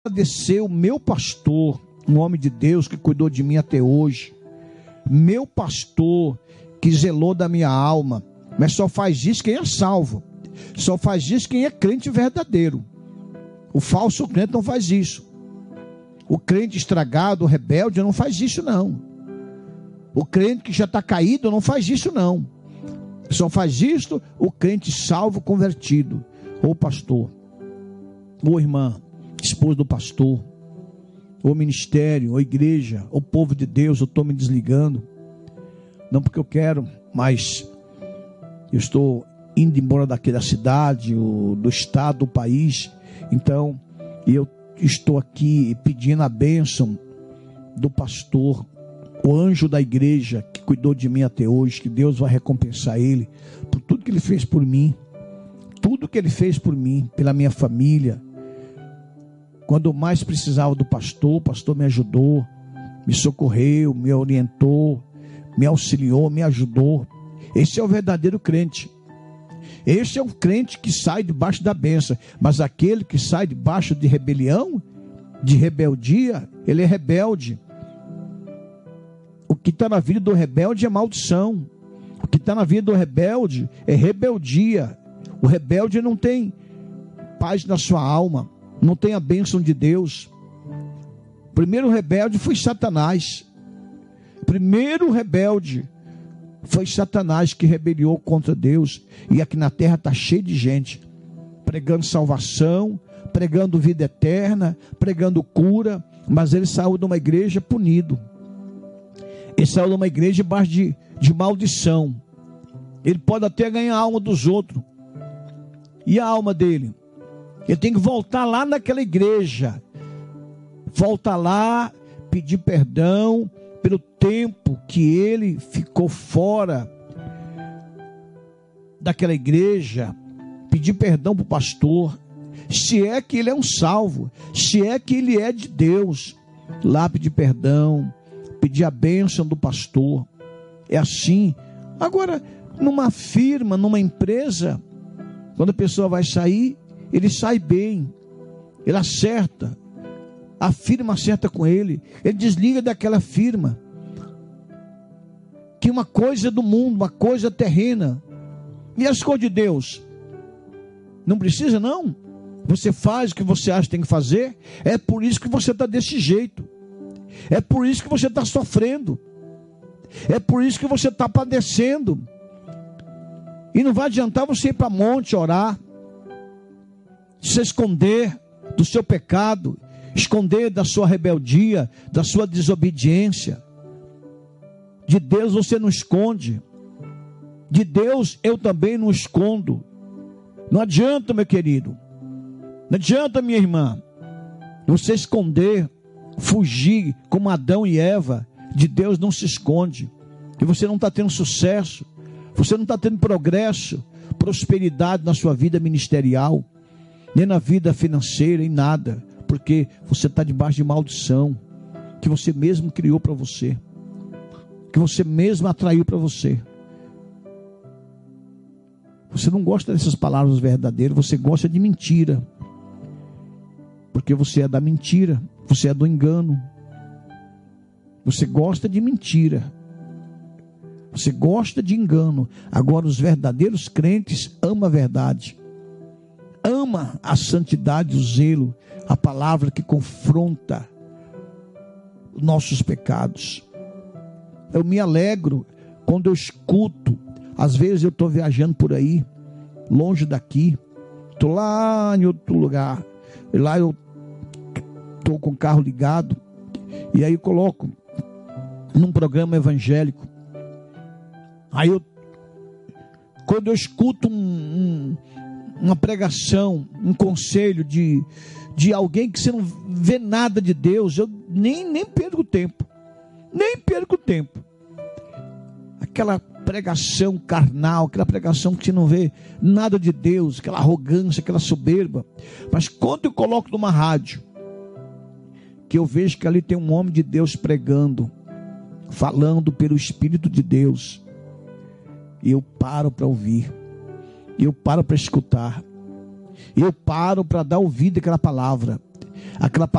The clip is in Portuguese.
agradecer o meu pastor, um homem de Deus que cuidou de mim até hoje, meu pastor que zelou da minha alma. Mas só faz isso quem é salvo, só faz isso quem é crente verdadeiro. O falso crente não faz isso. O crente estragado, o rebelde, não faz isso não. O crente que já está caído não faz isso não. Só faz isso o crente salvo, convertido, ou pastor, ou irmã, esposa do pastor, ou ministério, ou igreja, ou povo de Deus. Eu estou me desligando, não porque eu quero, mas eu estou indo embora daqui da cidade, do estado, do país. Então, eu estou aqui pedindo a bênção do pastor, o anjo da igreja que cuidou de mim até hoje, que Deus vai recompensar ele por tudo que ele fez por mim, tudo que ele fez por mim, pela minha família. Quando eu mais precisava do pastor, o pastor me ajudou, me socorreu, me orientou, me auxiliou, me ajudou. Esse é o verdadeiro crente. Este é o crente que sai debaixo da bênção. Mas aquele que sai debaixo de rebelião, de rebeldia, ele é rebelde. O que está na vida do rebelde é maldição. O que está na vida do rebelde é rebeldia. O rebelde não tem paz na sua alma, não tem a bênção de Deus. O primeiro rebelde foi Satanás. O primeiro rebelde foi Satanás que rebeliou contra Deus. E aqui na terra está cheio de gente pregando salvação, pregando vida eterna, pregando cura, mas ele saiu de uma igreja punido. Ele saiu de uma igreja debaixo de maldição. Ele pode até ganhar a alma dos outros. E a alma dele? Ele tem que voltar lá naquela igreja. Voltar lá, pedir perdão pelo tempo que ele ficou fora daquela igreja. Pedir perdão para o pastor. Se é que ele é um salvo. Se é que ele é de Deus. Lá pedir perdão. Pedir a bênção do pastor. É assim. Agora, numa firma, numa empresa, quando a pessoa vai sair, ele sai bem, ele acerta, a firma acerta com ele, ele desliga daquela firma, que uma coisa do mundo, uma coisa terrena. E as coisas de Deus? Não precisa não. Você faz o que você acha que tem que fazer. É por isso que você está desse jeito. É por isso que você está sofrendo. É por isso que você está padecendo. E não vai adiantar você ir para monte orar, se esconder do seu pecado, esconder da sua rebeldia, da sua desobediência. De Deus você não esconde. De Deus eu também não escondo. Não adianta, meu querido. Não adianta, minha irmã, você esconder, fugir como Adão e Eva. De Deus não se esconde. E você não está tendo sucesso, você não está tendo progresso, prosperidade na sua vida ministerial, nem na vida financeira, em nada, porque você está debaixo de maldição, que você mesmo criou para você, que você mesmo atraiu para você. Você não gosta dessas palavras verdadeiras, você gosta de mentira, porque você é da mentira, você é do engano. Você gosta de mentira, você gosta de engano. Agora os verdadeiros crentes amam a verdade, ama a santidade, o zelo, a palavra que confronta nossos pecados. Eu me alegro quando eu escuto. Às vezes eu estou viajando por aí, longe daqui, estou lá em outro lugar, e lá eu estou com o carro ligado, e aí eu coloco num programa evangélico. Aí quando eu escuto uma pregação, um conselho de alguém que você não vê nada de Deus, eu nem perco tempo. Nem perco tempo. Aquela pregação carnal, aquela pregação que você não vê nada de Deus, aquela arrogância, aquela soberba. Mas quando eu coloco numa rádio, que eu vejo que ali tem um homem de Deus pregando, falando pelo Espírito de Deus, e eu paro para ouvir, eu paro para escutar, eu paro para dar ouvido àquela palavra